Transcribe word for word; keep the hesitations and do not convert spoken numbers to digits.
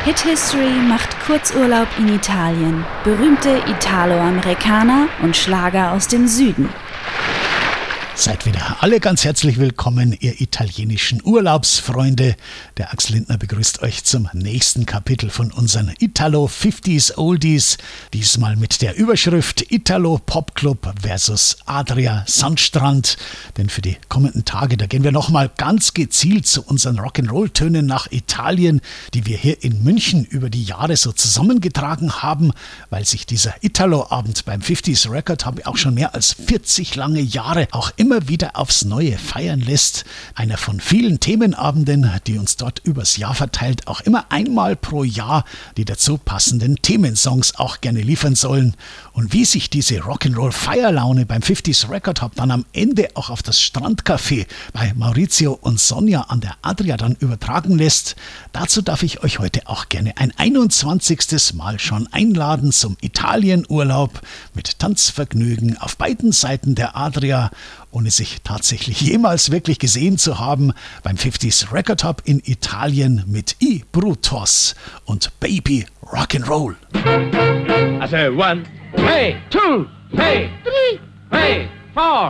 Hit History macht Kurzurlaub in Italien, berühmte Italo-Amerikaner und Schlager aus dem Süden. Seid wieder alle ganz herzlich willkommen, ihr italienischen Urlaubsfreunde. Der Axel Lindner begrüßt euch zum nächsten Kapitel von unseren Italo fünfziger Oldies. Diesmal mit der Überschrift Italo Pop Club versus Adria Sandstrand. Denn für die kommenden Tage, da gehen wir nochmal ganz gezielt zu unseren Rock'n'Roll-Tönen nach Italien, die wir hier in München über die Jahre so zusammengetragen haben, weil sich dieser Italo-Abend beim fünfziger Record Hub auch schon mehr als vierzig lange Jahre auch immer wieder aufs Neue feiern lässt. Einer von vielen Themenabenden, die uns dort übers Jahr verteilt auch immer einmal pro Jahr die dazu passenden Themensongs auch gerne liefern sollen. Und wie sich diese Rock'n'Roll-Feierlaune beim fünfziger Record Hub dann am Ende auch auf das Strandcafé bei Maurizio und Sonja an der Adria dann übertragen lässt, dazu darf ich euch heute auch gerne ein einundzwanzigstes Mal schon einladen zum Italienurlaub mit Tanzvergnügen auf beiden Seiten der Adria, ohne sich tatsächlich jemals wirklich gesehen zu haben, beim fünfziger Record Hub in Italien mit I Brutos und Baby Rock'n'Roll. I said one, hey, two, hey, three, hey, four.